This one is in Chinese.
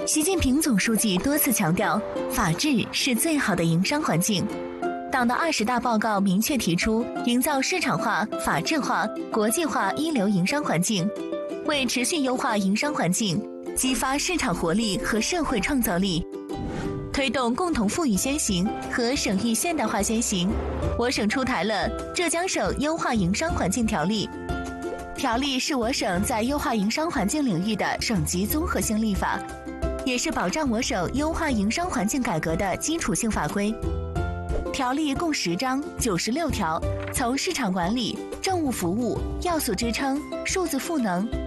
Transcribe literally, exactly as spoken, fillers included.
习近平总书记多次强调，法治是最好的营商环境。党的二十大报告明确提出，营造市场化、法治化、国际化一流营商环境，为持续优化营商环境，激发市场活力和社会创造力，推动共同富裕先行和省域现代化先行，我省出台了《浙江省优化营商环境条例》。条例是我省在优化营商环境领域的省级综合性立法，也是保障我省优化营商环境改革的基础性法规。条例共十章九十六条，从市场管理、政务服务、要素支撑、数字赋能、